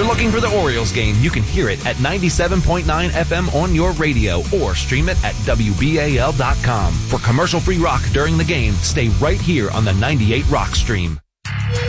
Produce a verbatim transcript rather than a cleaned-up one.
looking for the Orioles game, you can hear it at ninety-seven point nine F M on your radio or stream it at W B A L dot com. For commercial-free rock during the game, stay right here on the ninety-eight Rock Stream.